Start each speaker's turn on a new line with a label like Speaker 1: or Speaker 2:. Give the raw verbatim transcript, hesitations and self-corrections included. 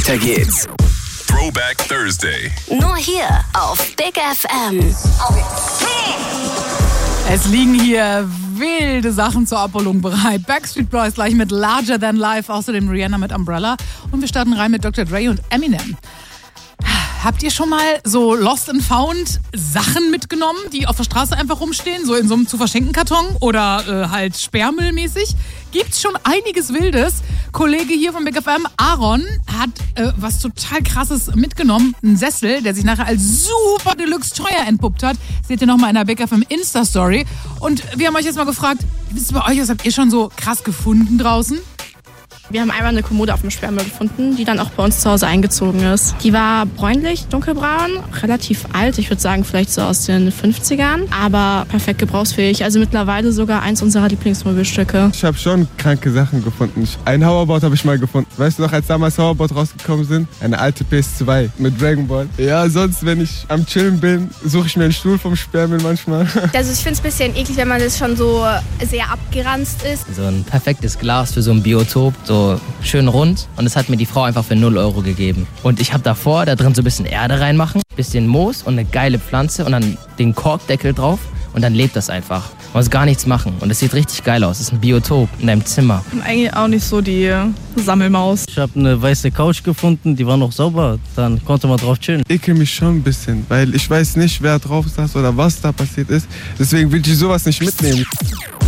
Speaker 1: Weiter geht's.
Speaker 2: Throwback Thursday.
Speaker 3: Nur hier auf Big F M.
Speaker 4: Es liegen hier wilde Sachen zur Abholung bereit. Backstreet Boys gleich mit Larger Than Life, außerdem Rihanna mit Umbrella. Und wir starten rein mit Doktor Dre und Eminem. Habt ihr schon mal so Lost and Found Sachen mitgenommen, die auf der Straße einfach rumstehen, so in so einem zu verschenken Karton oder äh, halt Sperrmüllmäßig? Gibt's schon einiges Wildes. Kollege hier von Big F M, Aaron, hat äh, was total Krasses mitgenommen. Ein Sessel, der sich nachher als super Deluxe teuer entpuppt hat. Seht ihr nochmal in der Big F M Insta-Story. Und wir haben euch jetzt mal gefragt, wisst ihr bei euch, was habt ihr schon so krass gefunden draußen?
Speaker 5: Wir haben einmal eine Kommode auf dem Sperrmüll gefunden, die dann auch bei uns zu Hause eingezogen ist. Die war bräunlich, dunkelbraun, relativ alt, ich würde sagen vielleicht so aus den fünfzigern, aber perfekt gebrauchsfähig. Also mittlerweile sogar eins unserer Lieblingsmöbelstücke.
Speaker 6: Ich habe schon kranke Sachen gefunden. Ein Hoverboard habe ich mal gefunden. Weißt du noch, als damals Hoverboard rausgekommen sind? Eine alte P S zwei mit Dragon Ball. Ja, sonst, wenn ich am Chillen bin, suche ich mir einen Stuhl vom Sperrmüll manchmal.
Speaker 7: Also ich finde es ein bisschen eklig, wenn man das schon so sehr abgeranzt ist.
Speaker 8: So ein perfektes Glas für so ein Biotop, so schön rund. Und das hat mir die Frau einfach für null Euro gegeben. Und ich habe davor da drin so ein bisschen Erde reinmachen, bisschen Moos und eine geile Pflanze und dann den Korkdeckel drauf und dann lebt das einfach. Man muss gar nichts machen und es sieht richtig geil aus. Es ist ein Biotop in deinem Zimmer.
Speaker 5: Ich bin eigentlich auch nicht so die Sammelmaus.
Speaker 9: Ich habe eine weiße Couch gefunden, die war noch sauber. Dann konnte man drauf chillen.
Speaker 6: Ich ekel mich schon ein bisschen, weil ich weiß nicht, wer drauf saß oder was da passiert ist. Deswegen will ich sowas nicht mitnehmen.